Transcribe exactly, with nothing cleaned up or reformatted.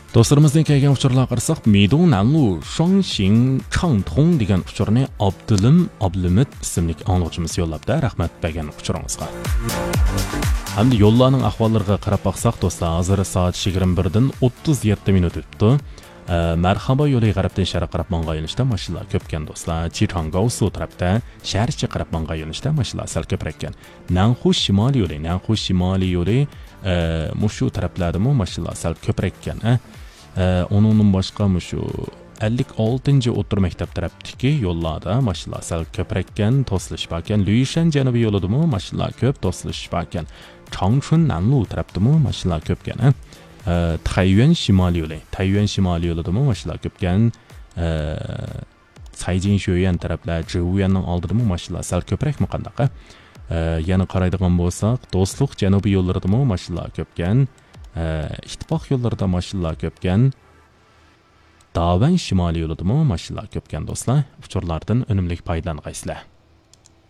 Dostlarımızdan kelgan uchurlarga qarasak, Midong Nanlu Shangxing Changtong degan uchurni Abdulim Ablimit ismli angluvchimiz yo'llabdi. Rahmat bergan uchuringizga. Hamda yo'llarning ahvollariga qarab baqsaq, do'stlar, hozir soat yigirma bir dan o'ttiz yetti minut o'tdi. Marhaba yo'li g'arbdan sharqqa qarab manga yo'nalishda mashinalar ko'pkan do'stlar. Chitangao suv tarafda sharqqa qarab manga yo'nalishda mashinalar sal ko'proq ekan. Nanxu shimoliy yo'li, Nanxu shimoliy yo'li mushu taraflardami mashinalar sal ko'proq ekan. Onun boshqa mushu ellik oltinchi o'tir maktab tarafdagi yo'llarda mashinalar sal ko'proq ekan, to'silish bor ekan. Luishan janubiy yo'lidami mashinalar ko'p, to'silish bor ekan. Changchun Nanlu tarafdami mashinalar ko'p ekan. Taiyuan shimoliy yo'li, Taiyuan shimoliy yo'lidami mashinalar ko'p ekan. Caijin Shuyan taraflar, Zhiwuyanning oldidami mashinalar sal ko'proqmi qandaqa? Yana qaraydigan bo'lsak, Do'stlik janubiy yo'llaridami mashinalar ko'p ekan. İttifoq yo'llarida mashinalar ko'pkan. Davan shimoliy yo'lidami mashinalar ko'pkan do'stlar. Uchurlardan unumli foydalangaysizlar.